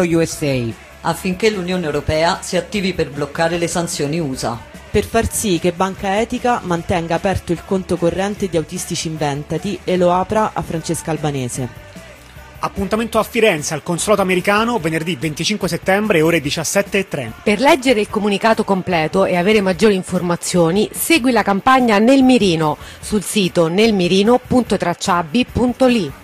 USA, affinché l'Unione Europea si attivi per bloccare le sanzioni USA. Per far sì che Banca Etica mantenga aperto il conto corrente di Autistici Inventati e lo apra a Francesca Albanese. Appuntamento a Firenze al consolato americano venerdì 25 settembre ore 17:30. Per leggere il comunicato completo e avere maggiori informazioni segui la campagna Nel Mirino sul sito nelmirino.tracciabbi.li.